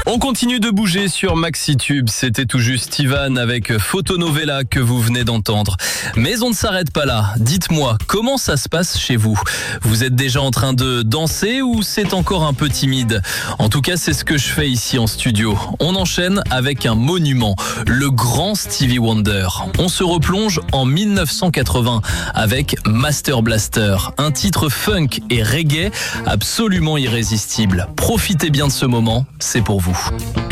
On continue de bouger sur MaxiTube. C'était tout juste Ivan avec Photonovela que vous venez d'entendre. Mais on ne s'arrête pas là. Dites-moi, comment ça se passe chez vous? Vous êtes déjà en train de danser ou c'est encore un peu timide? En tout cas, c'est ce que je fais ici en studio. On enchaîne avec un monument, le grand Stevie Wonder. On se replonge en 1980 avec Master Blaster, un titre funk et reggae absolument irrésistible. Profitez bien de ce moment, c'est pour vous.